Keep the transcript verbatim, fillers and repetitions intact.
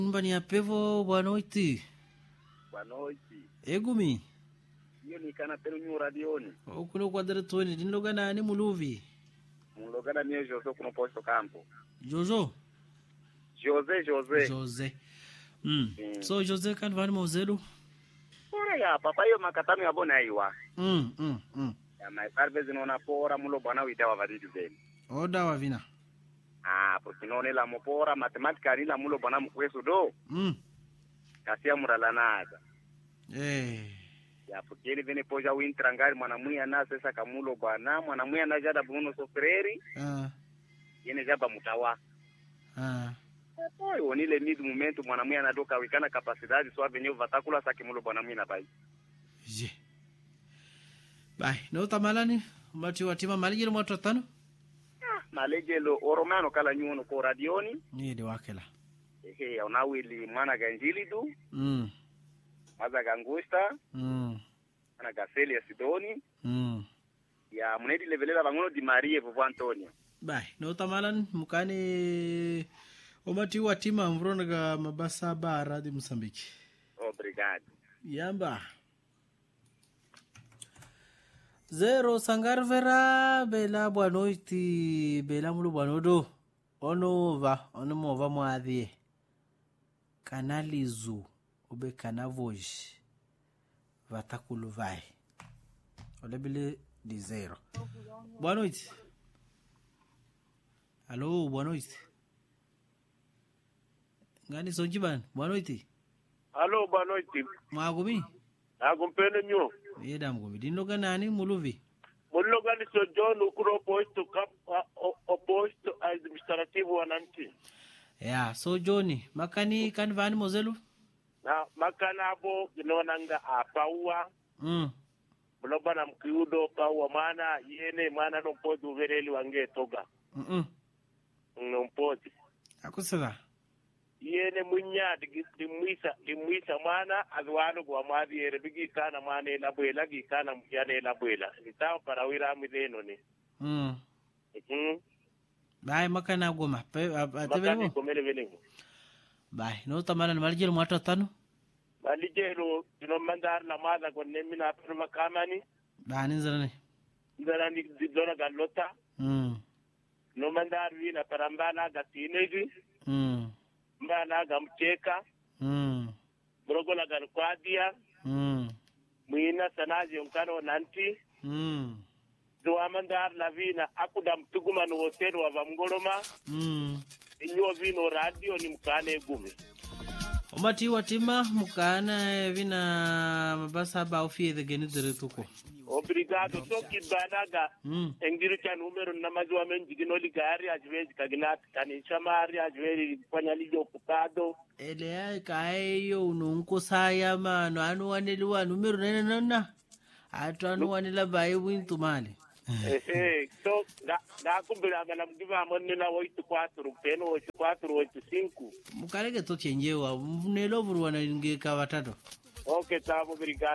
Nyumbani ya pevo boa noite. Boa noite. Egumi. Iyo ni kana pelo nyu radioni. Okuno kwadere toni dinloga nani muluvi. Mloga na mie Jose kuno posto campo. Jojo. Jose Jose. Jose. Mm. Mm. So Jose kan vani mozelu. Ora ya papa yo makatano ya bona iwa. Mm mm mm. Ya mai parve zinona pora mulo bwana witawa vadidi zeni. Oda wavina. Ah, porque none la mopora matemática ni la mulo bwana mkweso do. Mm. Kasia murala nada. Eh. Ya porque ele vene poja wintrangari mwana muya na sesa kamulo bwana mwana muya na jada buno sofreri. Ah. Yene jaba mutawa. Ah. Oi, onile mid momento mwana muya na doka wikana capacidade só venyo vatakula sakimulo bwana muya na bai. Je. Bai, no tamalani mati watima malijiro mwa tano. Malejelo oromano kala nyuno ko radioni. Ni de wakela. Ehe, ya unawili mwana ganjili du. Mm. Maza gangusta. Mm. Ana gaseli ya Sidoni. Mm. Ya munedi levelela bangono di Maria Vovo Antonio. Bai, no tamalan mukani omati watima mvrona ga mabasa bara di Msambiki. Obrigado. Yamba. Zero sangarvera bela boa noite bela mulu boa nodo ono va ono mova mwadhie kanalizu obe kanavoji vatakulu vai olebile di zero. Boa noite. Alô, boa noite. Ngani sonjiban, boa noite. Alô, boa noite. Magumi? Agumpene nyo. Yeda mgumi. Dinoga nani muluvi? Muluga ni so John ukuro posto kap oposto administrativo wananchi. Yeah, so Johnny, makani kan vani mozelu? Na makana abo ginonanga apaua. Mm. Mloba na mkiudo paua mana yene mana no podi uvereli wange toga. Mm. No podi. Akusela. Yene munya di mwisa di mwisa mana adwano kwa madi ere bigi kana mana la bwela gi kana mjane la bwela. Nitawa parawira mideno ni. Mm. Mhm. Bai makana goma. Pe Makani atebelo. komele velingu. Bai, no tamala malijiro mwato tano. Malijero dino mandar la mada ko nemina per makamani. Ba ninzalane. Ndana ni dona galota. Mm. No mandar vina parambana gatinegi. Mm. Mbana gamcheka. Mm. Brogola galquadia. Mm. Muina sanaji unkano nanti. Mm. Do mandar la vina akuda mtuguma no hotel wa vamgoloma. Mm. Inyo vino radio ni mkane gumi. Omati watima mukana vina mabasa ba ofie de geni dere tuko. Obrigado. So kibanaga. Mm. Engiri cha numero na maziwa menji ginoli gari ajwezi kaginati kanisha mari ajwezi kwanya lijo okupado. Ele ai kaeyo ununko saya mano anu waneliwa numero nene nana. Atu anu wanela bae wintu mali. Eh, so da da kumbira ngala mdiva monni na oito quatro peno oito quatro oito cinco. Mukarege to chenjewa mnelo vurwana nge kawatato. Okay, tá, obrigado.